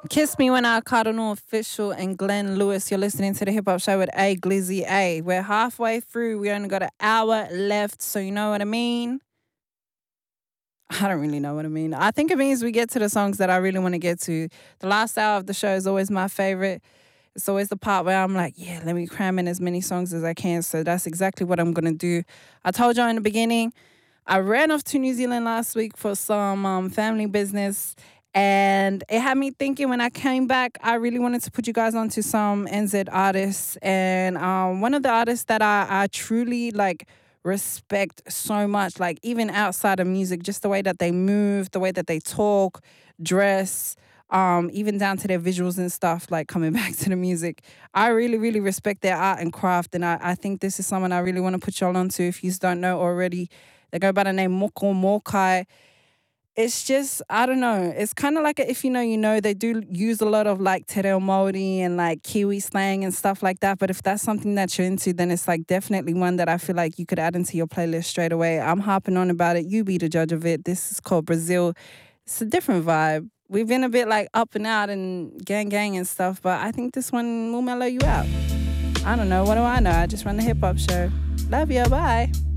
Kiss Me When I Cardinal Official and Glenn Lewis. You're listening to the Hip Hop Show with A Glizzy A. We're halfway through. We only got an hour left, so you know what I mean? I don't really know what I mean. I think it means we get to the songs that I really want to get to. The last hour of the show is always my favorite. It's always the part where I'm like, yeah, let me cram in as many songs as I can. So that's exactly what I'm going to do. I told y'all in the beginning, I ran off to New Zealand last week for some family business. And it had me thinking when I came back, I really wanted to put you guys onto some NZ artists. And one of the artists that I truly like respect so much, like even outside of music, just the way that they move, the way that they talk, dress, even down to their visuals and stuff, like coming back to the music. I really, really respect their art and craft. And I think this is someone I really want to put y'all onto if you don't know already. They go by the name Moko Mokai. It's just, I don't know. It's kind of like if you know, they do use a lot of like Te Reo Māori and like Kiwi slang and stuff like that. But if that's something that you're into, then it's like definitely one that I feel like you could add into your playlist straight away. I'm harping on about it. You be the judge of it. This is called Brazil. It's a different vibe. We've been a bit like up and out and gang and stuff, but I think this one will mellow you out. I don't know. What do I know? I just run the hip hop show. Love you. Bye.